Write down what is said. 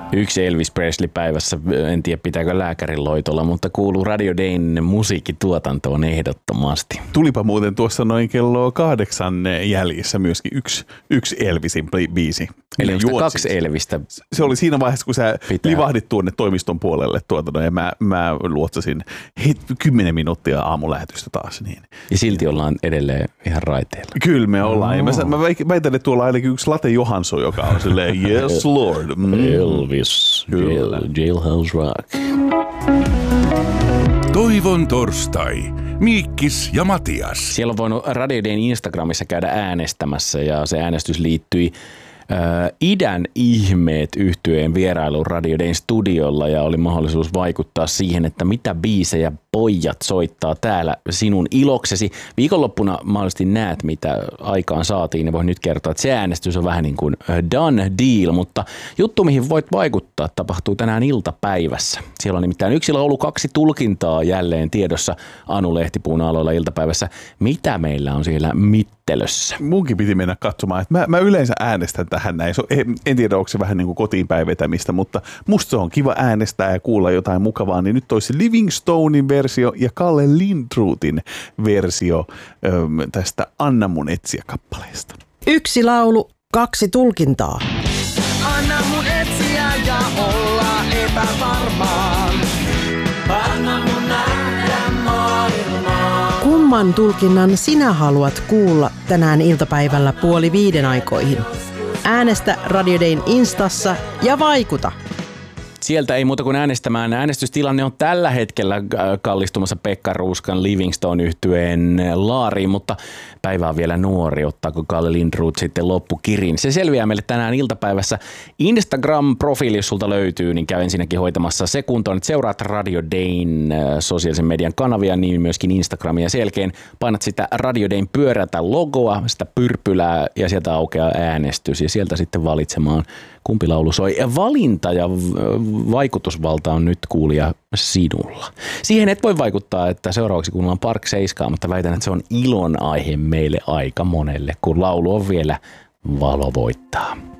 Yksi Elvis Presley päivässä, en tiedä pitääkö lääkärin loitolla, mutta kuuluu Radio Dayn musiikkituotantoon ehdottomasti. Tulipa muuten tuossa noin kello 8 jäljissä myöskin yksi Elvisin biisi. Eli onko 2 Elvistä? Se oli siinä vaiheessa, kun sä livahdit tuonne toimiston puolelle ja mä luotsasin 10 minuuttia aamulähetystä taas. Niin. Ja silti ollaan edelleen ihan raiteilla. Kyllä me ollaan. Ja mä väitän, että tuolla ainakin yksi Late Johansson, joka on silleen, yes lord. Elvis, Jailhouse Rock. Toivon torstai. Miikkis ja Matias. Siellä on voinut Radio Dayn Instagramissa käydä äänestämässä ja se äänestys liittyi Idän ihmeet -yhtyeen vierailuun Radio Dayn studiolla ja oli mahdollisuus vaikuttaa siihen, että mitä biisejä pojat soittaa täällä sinun iloksesi. Viikonloppuna mahdollisesti näet, mitä aikaan saatiin ja voin nyt kertoa, että se äänestys on vähän niin kuin done deal, mutta juttu, mihin voit vaikuttaa, tapahtuu tänään iltapäivässä. Siellä on nimittäin yksi laulu, 2 tulkintaa jälleen tiedossa Anu Lehtipuun aloilla iltapäivässä. Mitä meillä on siellä mittelössä? Munkin piti mennä katsomaan, että mä yleensä äänestän tähän näin. En tiedä, onko se vähän niin kuin kotiin päin vetämistä, mutta musta se on kiva äänestää ja kuulla jotain mukavaa, niin nyt olisi Livingstonein versio ja Kalle Lindruthin versio tästä Anna mun etsiä -kappaleesta. Yksi laulu, 2 tulkintaa. Anna mun etsiä ja olla epävarmaa. Anna mun nähdä maailmaa. Kumman tulkinnan sinä haluat kuulla tänään iltapäivällä 4:30 aikoihin? Äänestä Radio Dayn Instassa ja vaikuta! Sieltä ei muuta kuin äänestämään. Äänestystilanne on tällä hetkellä kallistumassa Pekka Ruuskan Livingstone-yhtyeen laariin, mutta päivä on vielä nuori. Ottaako Kalle Lindroth sitten loppukirin? Se selviää meille tänään iltapäivässä. Instagram-profiili, jos sulta löytyy, niin käy ensinnäkin hoitamassa se kuntoon, että seuraat Radio Dayn sosiaalisen median kanavia, niin myöskin Instagramia. Ja sen jälkeen painat sitä Radio Dayn pyörätä logoa, sitä pyrpylää ja sieltä aukeaa äänestys ja sieltä sitten valitsemaan, kumpi laulu soi. Ja valinta ja vaikutusvalta on nyt kuulija sinulla. Siihen et voi vaikuttaa, että seuraavaksi kuunnellaan Park 7, mutta väitän, että se on ilon aihe meille aika monelle, kun laulu on vielä Valo voittaa.